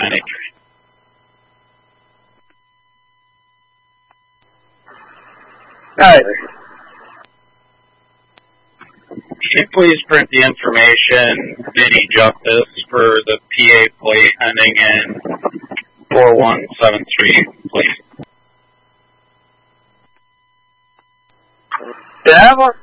County. Alright. Can you please print the information, Vinnie Justice, for the PA plate ending in 4173, please? Do you have one?